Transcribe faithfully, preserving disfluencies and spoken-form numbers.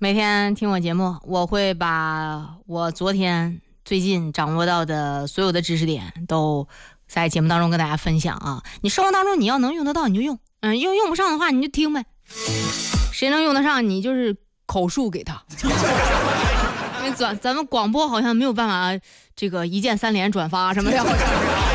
每天听我节目，我会把我昨天最近掌握到的所有的知识点都在节目当中跟大家分享啊。你生活当中你要能用得到你就用，嗯，用用不上的话你就听呗。谁能用得上你就是口述给他。因为咱咱们广播好像没有办法这个一键三连转发什么的。